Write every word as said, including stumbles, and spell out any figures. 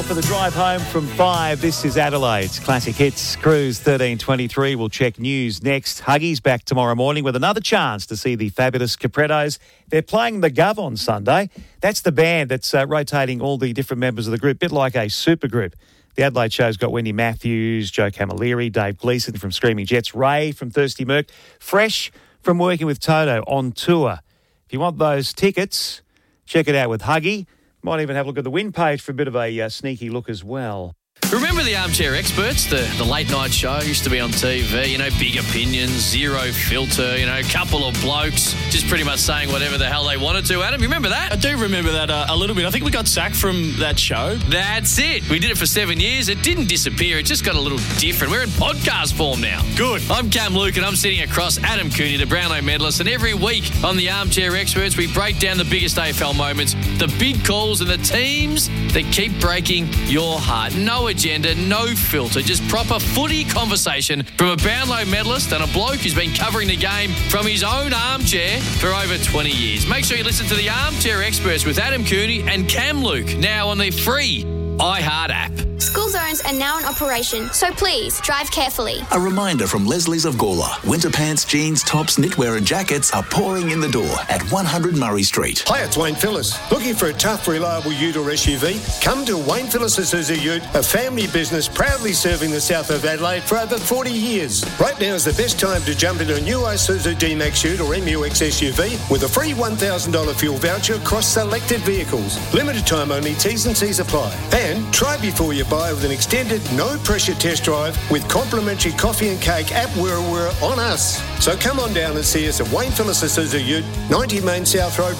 Well, for the drive home from five, this is Adelaide's Classic Hits Cruise thirteen twenty-three. We'll check news next. Huggy's back tomorrow morning with another chance to see the fabulous Caprettos. They're playing the Gov on Sunday. That's the band that's uh, rotating all the different members of the group, a bit like a supergroup. The Adelaide show's got Wendy Matthews, Joe Camilleri, Dave Gleeson from Screaming Jets, Ray from Thirsty Merc, Fresh from working with Toto on tour. If you want those tickets, check it out with Huggy. Might even have a look at the win page for a bit of a uh, sneaky look as well. Remember the Armchair Experts, the, the late night show used to be on T V, you know, big opinions, zero filter, you know, a couple of blokes just pretty much saying whatever the hell they wanted to. Adam, you remember that? I do remember that uh, a little bit. I think we got sacked from that show. That's it. We did it for seven years. It didn't disappear. It just got a little different. We're in podcast form now. Good. I'm Cam Luke and I'm sitting across Adam Cooney, the Brownlow medalist, and every week on the Armchair Experts, we break down the biggest A F L moments, the big calls and the teams that keep breaking your heart. No agenda, no filter, just proper footy conversation from a Brownlow medalist and a bloke who's been covering the game from his own armchair for over twenty years. Make sure you listen to the Armchair Experts with Adam Cooney and Cam Luke, now on the free iHeart app. School zones are now in operation, so please drive carefully. A reminder from Leslie's of Gawler. Winter pants, jeans, tops, knitwear and jackets are pouring in the door at one hundred Murray Street. Hi, it's Wayne Phillips. Looking for a tough, reliable ute or S U V? Come to Wayne Phillips Isuzu Ute, a family business proudly serving the south of Adelaide for over forty years. Right now is the best time to jump into a new Isuzu D-Max Ute or M U X S U V with a free one thousand dollars fuel voucher across selected vehicles. Limited time only, T's and C's apply. And try before you buy with an extended no-pressure test drive with complimentary coffee and cake at Wirra Wirra on us. So come on down and see us at Wayne Phillips Isuzu Ute, ninety Main South Road,